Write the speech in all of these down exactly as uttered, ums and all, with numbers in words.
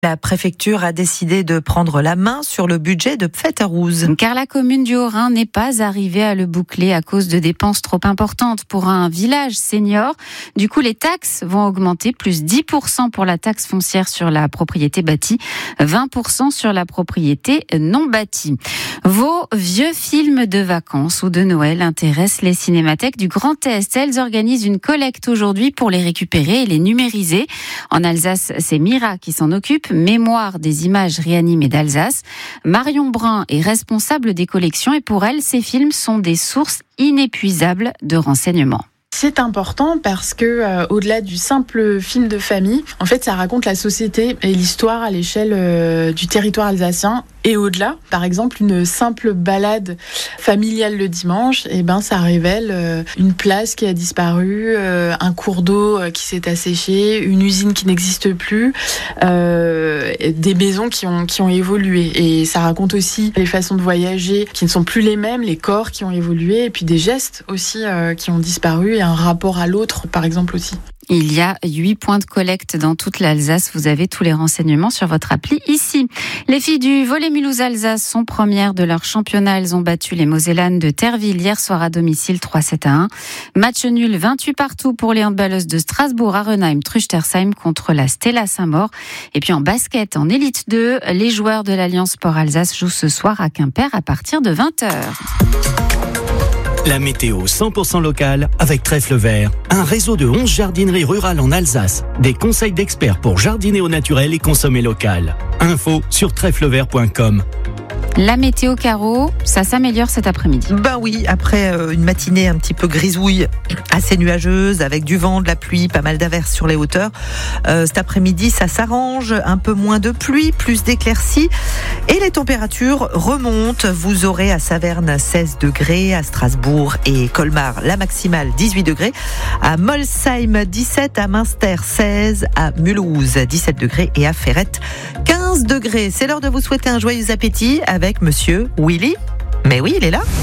La préfecture a décidé de prendre la main sur le budget de Pfetterhouse. Car la commune du Haut-Rhin n'est pas arrivée à le boucler à cause de dépenses trop importantes pour un village senior. Du coup, les taxes vont augmenter, plus dix pour cent pour la taxe foncière sur la propriété bâtie, vingt pour cent sur la propriété non bâtie. Vos vieux films de vacances ou de Noël intéressent les cinémathèques du Grand Est. Elles organisent une collecte aujourd'hui pour les récupérer et les numériser. En Alsace, c'est Mira qui s'en occupe. Mémoire des images réanimées d'Alsace. Marion Brun est responsable des collections et pour elle, ces films sont des sources inépuisables de renseignements. C'est important parce que, euh, au-delà du simple film de famille, en fait, ça raconte la société et l'histoire à l'échelle euh, du territoire alsacien et au-delà. Par exemple, une simple balade familiale le dimanche, et ben, ça révèle euh, une place qui a disparu, euh, un cours d'eau qui s'est asséché, une usine qui n'existe plus, euh, des maisons qui ont qui ont évolué. Et ça raconte aussi les façons de voyager qui ne sont plus les mêmes, les corps qui ont évolué, et puis des gestes aussi euh, qui ont disparu. Un rapport à l'autre, par exemple, aussi. Il y a huit points de collecte dans toute l'Alsace. Vous avez tous les renseignements sur votre appli ici. Les filles du volley Mulhouse Alsace sont premières de leur championnat. Elles ont battu les Mosellanes de Terville hier soir à domicile trois sept à un. Match nul vingt-huit partout pour les handballeuses de Strasbourg, Arenheim, Truchtersheim contre la Stella Saint-Maur. Et puis en basket, en élite deux, les joueurs de l'Alliance Sport Alsace jouent ce soir à Quimper à partir de vingt heures. La météo cent pour cent locale avec Trèfle Vert, un réseau de onze jardineries rurales en Alsace. Des conseils d'experts pour jardiner au naturel et consommer local. Info sur trèfle vert point com. La météo, Caro, ça s'améliore cet après-midi. Ben oui, après euh, une matinée un petit peu grisouille, assez nuageuse, avec du vent, de la pluie, pas mal d'averses sur les hauteurs. Euh, cet après-midi, ça s'arrange, un peu moins de pluie, plus d'éclaircies. Et les températures remontent. Vous aurez à Saverne seize degrés, à Strasbourg et Colmar la maximale dix-huit degrés, à Molsheim dix-sept, à Münster seize, à Mulhouse dix-sept degrés et à Ferrette quinze degrés. C'est l'heure de vous souhaiter un joyeux appétit avec Monsieur Willy. Mais oui, il est là.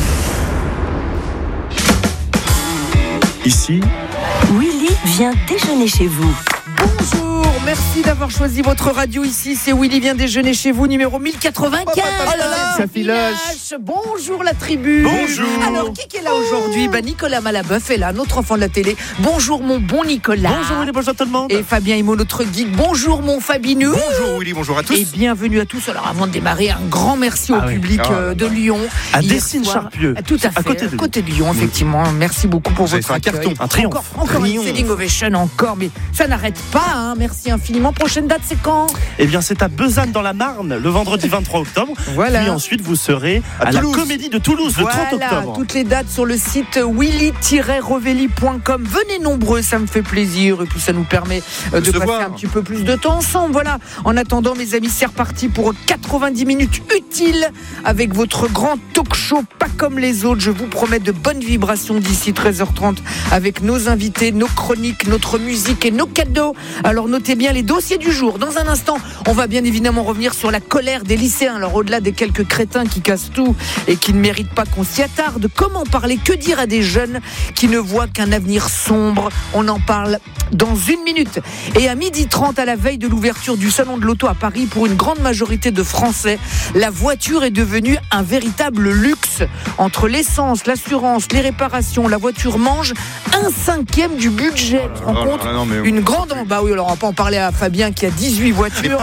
Ici, Willy vient déjeuner chez vous. Bonjour, merci d'avoir choisi votre radio ici. C'est Willy vient déjeuner chez vous, numéro mille quatre-vingt-quinze. Oh là là, ça filoche. Bonjour la tribu. Bonjour. Alors, qui est là aujourd'hui ? Bah, Nicolas Malabeuf est là, notre enfant de la télé. Bonjour mon bon Nicolas. Bonjour Willy, bonjour tout le monde. Et Fabien Imo, notre geek. Bonjour mon Fabinou. Bonjour Willy, bonjour à tous. Et bienvenue à tous. Alors avant de démarrer, un grand merci Ah au oui. public Oh là euh, là. de Lyon. À Hier Dessines-Charpieu. soir. Tout à fait, À côté de Lyon. côté de Lyon, effectivement. Merci beaucoup pour Vous avez votre fait un accueil. carton, un triomphe. Encore, encore une Triomphe. standing ovation, encore, mais ça n'arrête pas. Hein. Merci infiniment. Prochaine date, c'est quand ? Eh bien, c'est à Besanne dans la Marne, le vendredi vingt-trois octobre. Voilà. Puis ensuite, vous serez à, À la Toulouse. Comédie de Toulouse le trente Voilà, octobre. toutes les dates sur le site willy tiret revelli point com. Venez nombreux, ça me fait plaisir et puis ça nous permet euh, de se passer voir. un petit peu plus de temps ensemble. Voilà. En attendant, mes amis, c'est reparti pour quatre-vingt-dix minutes utiles avec votre grand talk show pas comme les autres. Je vous promets de bonnes vibrations d'ici treize heures trente avec nos invités, nos chroniques, notre musique et nos cadeaux. Alors notez bien les dossiers du jour. Dans un instant, on va bien évidemment revenir sur la colère des lycéens. Alors au-delà des quelques crétins qui cassent tout et qui ne méritent pas qu'on s'y attarde, comment parler, que dire à des jeunes qui ne voient qu'un avenir sombre? On en parle dans une minute. Et à midi trente, à la veille de l'ouverture du salon de l'auto à Paris, pour une grande majorité de Français, la voiture est devenue un véritable luxe. Entre l'essence, l'assurance, les réparations, la voiture mange un cinquième du budget. Tu te rends compte ? Une grande... Bah oui, alors on va pas en parler à Fabien qui a dix-huit voitures.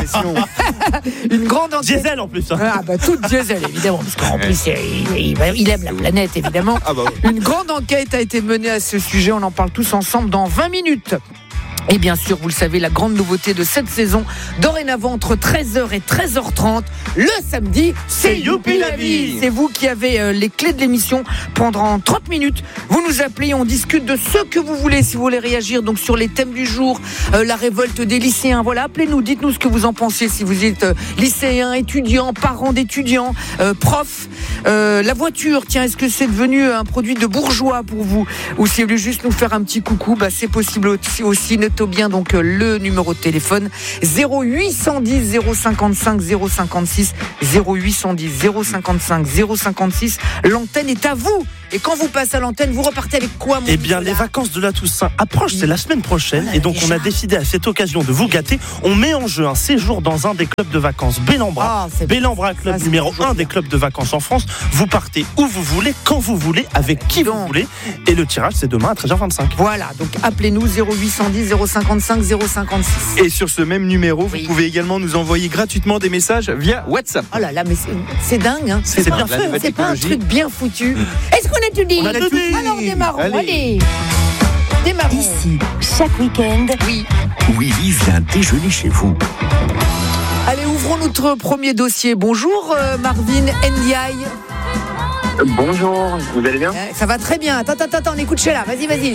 Une grande enquête. Diesel en plus. Hein. Ah bah toute diesel évidemment, parce qu'en plus il, il, il aime la planète évidemment. Ah bah oui. Une grande enquête a été menée à ce sujet, on en parle tous ensemble dans vingt minutes. Et bien sûr, vous le savez, la grande nouveauté de cette saison, dorénavant entre treize heures et treize heures trente, le samedi, c'est Youpi la vie. C'est vous qui avez euh, les clés de l'émission pendant trente minutes. Vous nous appelez, on discute de ce que vous voulez, si vous voulez réagir donc sur les thèmes du jour, euh, la révolte des lycéens. Voilà, appelez-nous, dites-nous ce que vous en pensez, si vous êtes euh, lycéen, étudiant, parent d'étudiants, euh, prof. Euh, la voiture, tiens, est-ce que c'est devenu un produit de bourgeois pour vous? Ou si vous voulez juste nous faire un petit coucou, bah, c'est possible aussi, aussi. Notez bien donc le numéro de téléphone zéro huit cent dix zéro cinquante-cinq zéro cinquante-six zéro huit cent dix zéro cinquante-cinq zéro cinquante-six. L'antenne est à vous. Et quand vous passez à l'antenne, vous repartez avec quoi, mon Eh bien, Nicolas ? les vacances de la Toussaint approchent, c'est la semaine prochaine. Voilà, et donc, déjà. on a décidé à cette occasion de vous gâter. On met en jeu un séjour dans un des clubs de vacances Bellambra. Ah, c'est Bellambra, club Ça, c'est numéro toujours un bien. des clubs de vacances en France. Vous partez où vous voulez, quand vous voulez, avec qui Donc. vous voulez. Et le tirage, c'est demain à treize heures vingt-cinq. Voilà, donc appelez-nous zéro huit cent dix zéro cinquante-cinq zéro cinquante-six. Et sur ce même numéro, Oui. vous pouvez également nous envoyer gratuitement des messages via WhatsApp. Oh là là, mais c'est, c'est dingue, hein. C'est bien la fait. nouvelle C'est pas un technologie. truc bien foutu. Est-ce qu'on a tout dit On a tout dit. Alors démarrons, allez. Allez. Démarrons. Ici, chaque week-end, Oui. Willy vient déjeuner chez vous. Allez, ouvrons notre premier dossier. Bonjour euh, Marvin Ndiaye. Bonjour, vous allez bien? Euh, ça va très bien. Attends, attends, attends, on écoute Sheila. Vas-y, vas-y.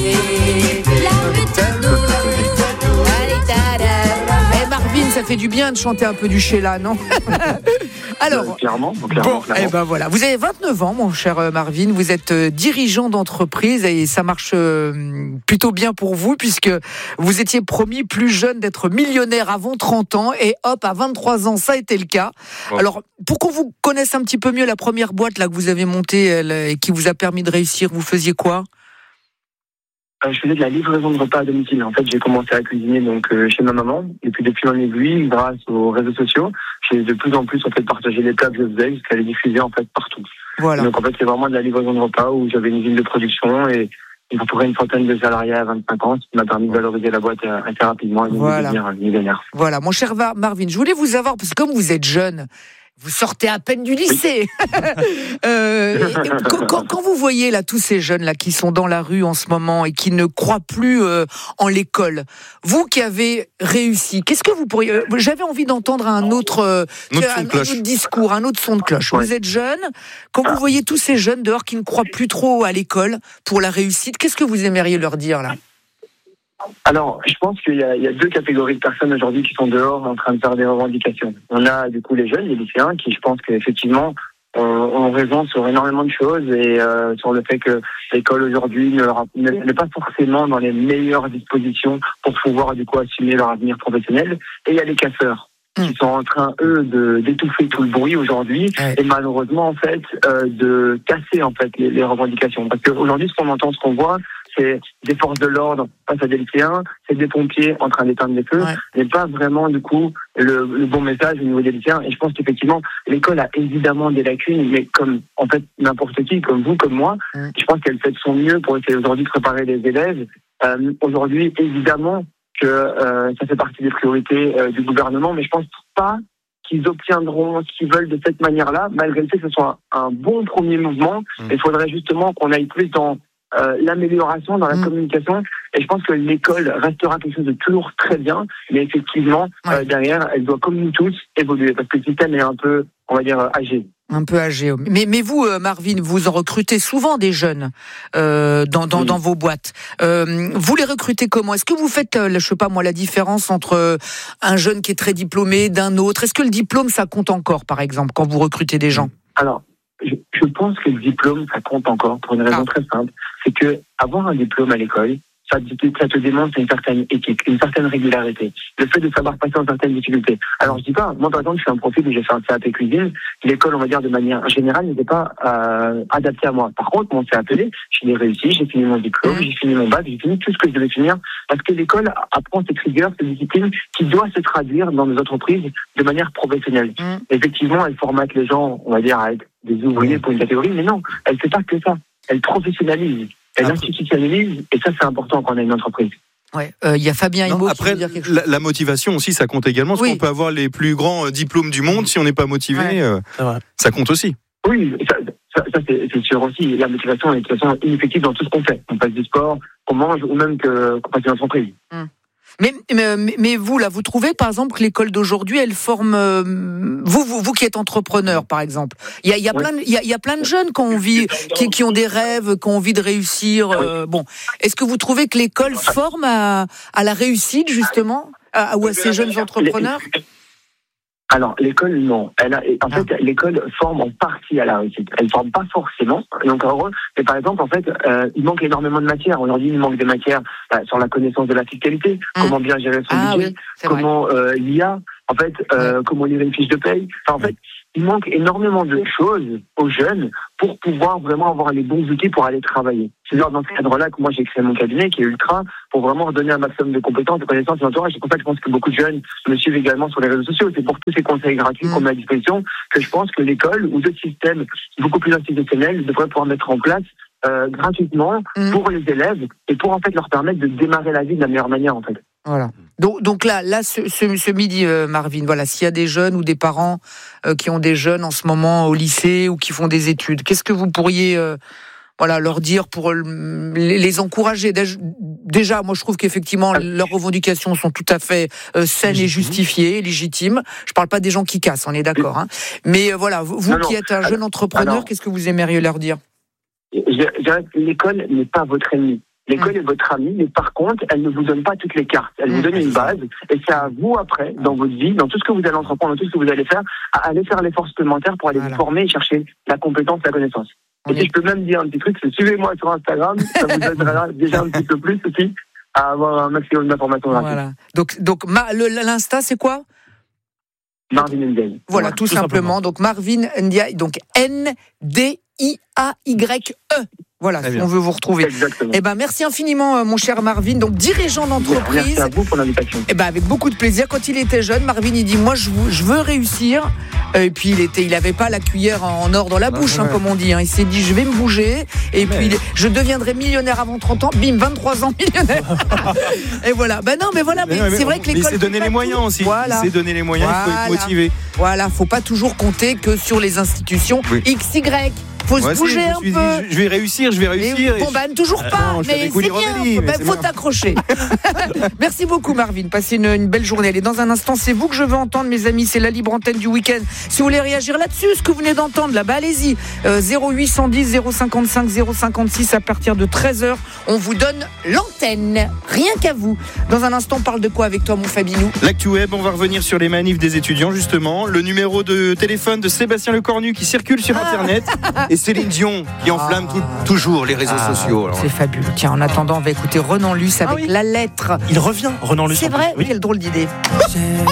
Eh Marvin, ça fait du bien de chanter un peu du Sheila, non? Alors, Euh, clairement, clairement, bon, clairement. eh ben voilà. Vous avez vingt-neuf ans, mon cher euh, Marvin. Vous êtes euh, dirigeant d'entreprise et ça marche euh, plutôt bien pour vous puisque vous étiez promis plus jeune d'être millionnaire avant trente ans et hop, à vingt-trois ans, ça a été le cas. Bon. Alors, pour qu'on vous connaisse un petit peu mieux, la première boîte là que vous avez montée elle, et qui vous a permis de réussir, vous faisiez quoi? Euh, je faisais de la livraison de repas à domicile. En fait, j'ai commencé à cuisiner donc euh, chez ma maman. Et puis depuis mon aiguille, grâce aux réseaux sociaux, j'ai de plus en plus en fait partagé les plats que je faisais jusqu'à les diffuser en fait partout. Voilà. Donc en fait, c'est vraiment de la livraison de repas où j'avais une usine de production et il y avait une centaine de salariés à vingt-cinq ans, ce qui m'a permis de valoriser la boîte euh, assez rapidement et de Voilà. devenir millionnaire. Voilà, mon cher Va- Marvin, je voulais vous avoir, parce que comme vous êtes jeune, vous sortez à peine du lycée. Euh, et- et quand, quand- quand vous voyez là tous ces jeunes là qui sont dans la rue en ce moment et qui ne croient plus euh, en l'école, vous qui avez réussi, qu'est-ce que vous pourriez euh, J'avais envie d'entendre un autre, euh, Un autre un, son de un cloche. autre discours, un autre son de cloche. Ouais. Vous êtes jeune, quand vous voyez tous ces jeunes dehors qui ne croient plus trop à l'école pour la réussite, qu'est-ce que vous aimeriez leur dire là? Alors, je pense qu'il y a, il y a deux catégories de personnes aujourd'hui qui sont dehors en train de faire des revendications. On a du coup les jeunes, les lycéens, qui je pense qu'effectivement euh, ont raison sur énormément de choses et euh, sur le fait que l'école aujourd'hui ne leur a- ne- n'est pas forcément dans les meilleures dispositions pour pouvoir du coup assumer leur avenir professionnel. Et il y a les casseurs Mm. qui sont en train eux de d'étouffer tout le bruit aujourd'hui Ouais. et malheureusement en fait euh, de casser en fait les, les revendications. Parce qu'aujourd'hui ce qu'on entend, ce qu'on voit, c'est des forces de l'ordre face à des lycéens, c'est des pompiers en train d'éteindre les feux, Ouais. mais pas vraiment du coup le, le bon message au niveau des lycéens. Et je pense qu'effectivement l'école a évidemment des lacunes, mais comme en fait n'importe qui, comme vous, comme moi, Mm. je pense qu'elle fait de son mieux pour essayer aujourd'hui de préparer les élèves. Euh, aujourd'hui, évidemment que euh, ça fait partie des priorités euh, du gouvernement, mais je pense pas qu'ils obtiendront ce qu'ils veulent de cette manière-là, malgré le fait que ce soit un, un bon premier mouvement. Mm. Il faudrait justement qu'on aille plus dans euh, l'amélioration, dans la Mm. communication. Et je pense que l'école restera quelque chose de toujours très bien, mais effectivement, Ouais. euh, derrière, elle doit, comme nous tous, évoluer, parce que le système est un peu, on va dire, euh, âgé. Un peu âgé. Mais, mais vous, euh, Marvin, vous en recrutez souvent des jeunes euh, dans, dans, Oui. dans vos boîtes. Euh, vous les recrutez comment? Est-ce que vous faites, euh, je sais pas moi, la différence entre euh, un jeune qui est très diplômé d'un autre? Est-ce que le diplôme, ça compte encore, par exemple, quand vous recrutez des gens? Alors, je, je pense que le diplôme, ça compte encore pour une raison Ah. très simple. C'est que avoir un diplôme à l'école, ça, te- ça te démontre une certaine éthique, une certaine régularité. Le fait de savoir passer en certaines difficultés. Alors, je dis pas, moi, par exemple, je suis un profil où j'ai fait un C A P cuisine. L'école, on va dire, de manière générale, n'était pas euh, adaptée à moi. Par contre, mon C A P, je l'ai réussi, j'ai fini mon diplôme, Mmh. j'ai fini mon bac, j'ai fini tout ce que je devais finir. Parce que l'école apprend cette rigueur, cette discipline qui doit se traduire dans nos entreprises de manière professionnelle. Mmh. Effectivement, elle formate les gens, on va dire, à être des ouvriers pour une catégorie, mais non, elle fait pas que ça. Elle professionnalise, elle Après- institutionnalise, et ça, c'est important quand on a une entreprise. Ouais. Euh, Il y a Fabien Non, Himbaud qui après, veut dire quelque chose. la, la motivation aussi, ça compte également. Parce Oui. qu'on peut avoir les plus grands euh, diplômes du monde, si on n'est pas motivé, Ouais. euh, C'est vrai. ça compte aussi. Oui, ça, ça, ça, c'est, c'est sûr aussi. La motivation est de toute façon ineffective dans tout ce qu'on fait. On passe du sport, qu'on mange, ou même que, qu'on passe une entreprise. Mais, mais, mais vous, là, vous trouvez, par exemple, que l'école d'aujourd'hui, elle forme... euh, vous, vous, vous qui êtes entrepreneur, par exemple. Il y a, il y, a Oui. plein de- il y, a, il y a plein de jeunes qui ont envie, qui, qui ont des rêves, qui ont envie de réussir. euh, bon, est-ce que vous trouvez que l'école forme à, à la réussite, justement, à, ou à ces jeunes entrepreneurs? Alors, l'école, non. Elle a, en Ah. fait, l'école forme en partie à la réussite. Elle ne forme pas forcément, donc heureux. Mais par exemple, en fait, euh, il manque énormément de matières. Aujourd'hui, il manque des matières euh, sur la connaissance de la fiscalité, Hum. comment bien gérer son Ah budget, oui, c'est vrai. comment euh, l'I A, en fait, euh, comment lire une fiche de paye. Enfin, en fait, il manque énormément de choses aux jeunes pour pouvoir vraiment avoir les bons outils pour aller travailler. C'est dans ce cadre-là que moi j'ai créé mon cabinet qui est Ultra pour vraiment redonner un maximum de compétences, de connaissances et d'entourage. C'est pour ça que je pense que beaucoup de jeunes me suivent également sur les réseaux sociaux. C'est pour tous ces conseils gratuits qu'on met à disposition que je pense que l'école ou d'autres systèmes beaucoup plus institutionnels devraient pouvoir mettre en place euh, gratuitement mmh. pour les élèves et pour en fait leur permettre de démarrer la vie de la meilleure manière en fait. Voilà. Donc, donc là, là, ce, ce, ce midi, euh, Marvin, voilà, s'il y a des jeunes ou des parents euh, qui ont des jeunes en ce moment au lycée ou qui font des études, qu'est-ce que vous pourriez, euh, voilà, leur dire pour euh, les, les encourager? Déjà, moi, je trouve qu'effectivement, leurs revendications sont tout à fait euh, saines et justifiées, légitimes. Je parle pas des gens qui cassent, on est d'accord. Hein. Mais euh, voilà, vous, vous non, qui non. êtes un jeune entrepreneur, alors, qu'est-ce que vous aimeriez leur dire? je, je, L'école n'est pas votre ennemi. L'école est votre amie, mais par contre, elle ne vous donne pas toutes les cartes. Elle vous donne une base, et c'est à vous après, dans votre vie, dans tout ce que vous allez entreprendre, dans tout ce que vous allez faire, à aller faire l'effort supplémentaire pour aller voilà. vous former et chercher la compétence, la connaissance. Et si je peux même dire un petit truc, c'est suivez-moi sur Instagram, ça vous aidera déjà un petit peu plus aussi à avoir un maximum d'informations rapides. Voilà. Donc, donc ma, le, l'Insta, c'est quoi? Marvin Ndiaye. Voilà, tout, tout simplement. simplement. Donc Marvin Ndiaye, donc N D I A Y E. Voilà, si on veut vous retrouver. Exactement. Eh ben, merci infiniment, mon cher Marvin. Donc, dirigeant d'entreprise. Merci à vous pour l'invitation. Eh ben, avec beaucoup de plaisir. Quand il était jeune, Marvin, il dit, moi, je, je veux réussir. Et puis, il était, il avait pas la cuillère en or dans la bouche, ah, ouais. hein, comme on dit. Hein. Il s'est dit, je vais me bouger. Et mais... puis, je deviendrai millionnaire avant trente ans. Bim, vingt-trois ans, millionnaire. Et voilà. Ben non, mais voilà. Mais, mais, mais c'est vrai que l'école. Il s'est donné les moyens tout. aussi. Voilà. Il s'est donné les moyens. Voilà. Il faut être motivé. Voilà. Faut pas toujours compter que sur les institutions oui. X Y. Faut se ouais, bouger un peu. Dit, je vais réussir, je vais réussir. Et, bon, ben, toujours pas, euh, non, mais c'est bien. Ben, faut t'accrocher. Merci beaucoup, Marvin. Passez une, une belle journée. Allez, dans un instant, c'est vous que je veux entendre, mes amis. C'est la libre antenne du week-end. Si vous voulez réagir là-dessus, ce que vous venez d'entendre, là, bah, allez-y. Euh, zéro huit cent dix, zéro cinquante-cinq, zéro cinquante-six à partir de treize heures. On vous donne l'antenne. Rien qu'à vous. Dans un instant, on parle de quoi avec toi, mon Fabinou? L'actu web, on va revenir sur les manifs des étudiants, justement. Le numéro de téléphone de Sébastien Lecornu qui circule sur ah. Internet. Et Céline Dion qui enflamme ah. tout, toujours les réseaux ah. sociaux. Alors. C'est fabuleux. Tiens, en attendant, on va écouter Renan Luce avec ah oui. La Lettre. Il revient, Renan Luce. C'est vrai, oui. Quelle drôle d'idée.